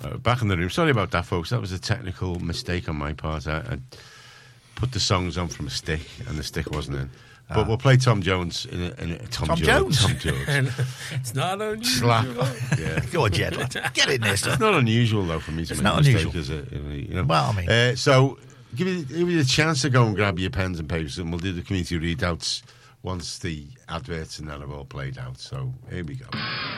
back in the room. Sorry about that, folks. That was a technical mistake on my part. I put the songs on from a stick, and the stick wasn't in. But we'll play Tom Jones in a Tom Jones. Tom Jones. It's not unusual. Slap. Yeah. Go on, Jed. Get in there, sir. It's not unusual, though, for me to make a mistake, is it? You know? Well, I mean... so, give you a chance to go and grab your pens and papers, and we'll do the community readouts once the adverts and that have all played out. So, here we go.